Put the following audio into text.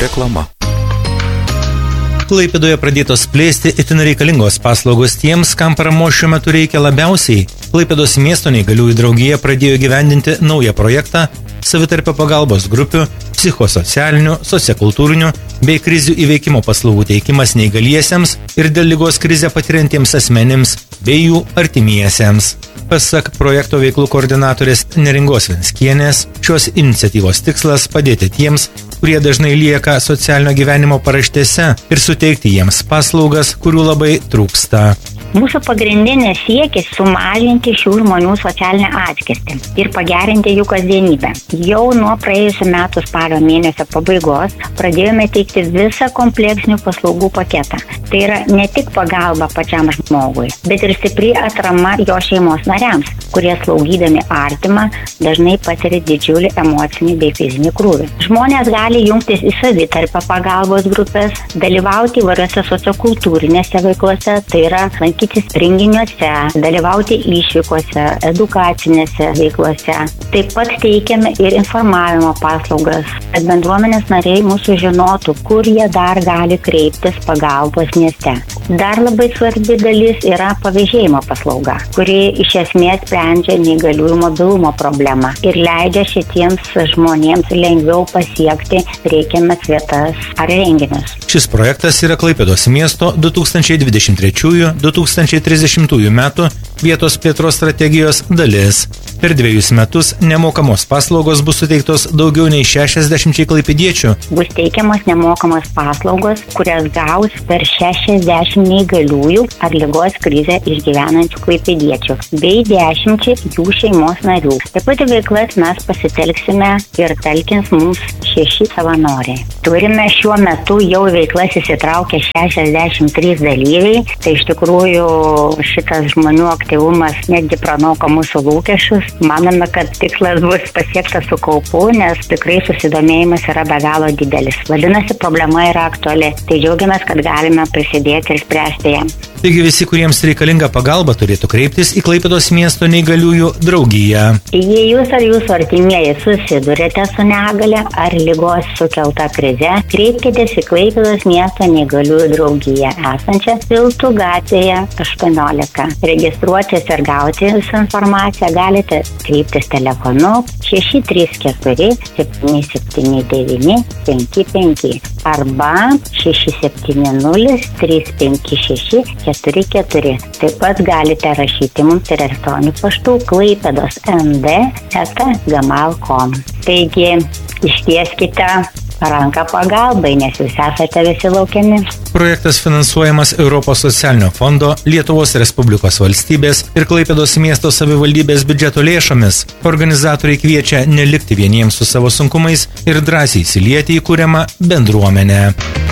Reklama. Klaipėdoje pradėtos plėsti itin reikalingos paslaugos tiems, kam paramos šiuo metu reikia labiausiai. Klaipėdos miesto neįgaliųjų draugija pradėjo gyvendinti naują projektą savitarpio pagalbos grupių, psichosocialinių, sociokultūrinių bei krizių įveikimo paslaugų teikimas neįgaliesiems ir dėl ligos krizę patiriantiems asmenims bei jų artimiesiems. Pasak projekto veiklų koordinatorės Neringos Venskienės, šios iniciatyvos tikslas padėti tiems, kurie dažnai lieka socialinio gyvenimo paraštėse ir suteikti jiems paslaugas, kurių labai trūksta. Mūsų pagrindinis siekis sumažinti šių žmonių socialinę atskirtį ir pagerinti jų kasdienybę. Jau nuo praėjusių metų spalio mėnesio pabaigos pradėjome teikti visą kompleksinių paslaugų paketą. Tai yra ne tik pagalba pačiam žmogui, bet ir stipri atrama jo šeimos nariams, kurie slaugydami artimą dažnai patiria didžiulį emocinį bei fizinį krūvį. Žmonės gali jungtis į savitarpio pagalbos grupės, dalyvauti įvairiose sociokultūrinėse veiklose, tai yra lankytis renginiuose, dalyvauti išvykose, edukacinėse veiklose. Taip pat teikiame ir informavimo paslaugas, kad bendruomenės nariai mūsų žinotų, kur jie dar gali kreiptis pagalbos mieste. Dar labai svarbi dalis yra pavėžėjimo paslauga, kuri iš esmės sprendžia neįgaliųjų mobilumo problemą ir leidžia šitiems žmonėms lengviau pasiekti reikiamas vietas ar renginius. Šis projektas yra Klaipėdos miesto 2023–2030 metų vietos plėtros strategijos dalis. Per 2 metus nemokamos paslaugos bus suteiktos daugiau nei 60 klaipėdiečių. Bus teikiamos nemokamos paslaugos, kurias gaus per 60 neįgaliųjų ar ligos krizę išgyvenančių klaipėdiečių bei 10 jų šeimos narių. Taip pat veiklas mes pasitelksime ir talkins mums 6 savanoriai. Turime šiuo metu jau veiklas įsitraukę 63 dalyviai. Tai iš tikrųjų šitas žmonių aktyvumas netgi pranoko mūsų lūkesčius. Manome, kad tikslas bus pasiektas su kaupu, nes tikrai susidomėjimas yra be galo didelis. Vadinasi, problema yra aktuali. Tai džiaugiamės, kad galime prisidėti ir spręsti ją. Taigi visi, kuriems reikalinga pagalba, turėtų kreiptis į Klaipėdos miesto neįgaliųjų draugiją. Jei jūs ar jūsų artimieji susidurėte su negale ar ligos sukelta krize, kreipkitės į Klaipėdos miesto neįgaliųjų draugiją esančią Tiltų gatvėje 18. Registruotis ir gauti visą informaciją galite kreiptis telefonu 634 779 55 arba 670 356 44. Taip pat galite rašyti mums ir elektroniniu paštu klaipėdos.nd@gmail.com. Taigi, ištieskite ranką pagalbai, nes jūs esate visi laukiami. Projektas finansuojamas Europos socialinio fondo, Lietuvos Respublikos valstybės ir Klaipėdos miesto savivaldybės biudžeto lėšomis. Organizatoriai kviečia nelikti vieniems su savo sunkumais ir drąsiai įsilieti į kuriamą bendruomenę.